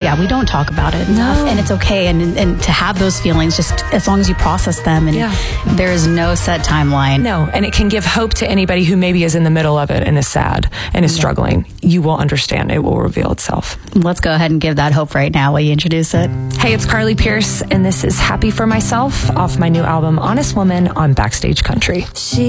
we don't talk about it enough. And it's okay. And to have those feelings, just as long as you process them. And there is no set timeline. No. And it can give hope to anybody who maybe is in the middle of it and is sad and is struggling. You will understand. It will reveal itself. Let's go ahead and give that hope right now while you introduce it. Hey, it's Carly Pierce, and this is Happy for Myself off my new album, Honest Woman, on Backstage Country.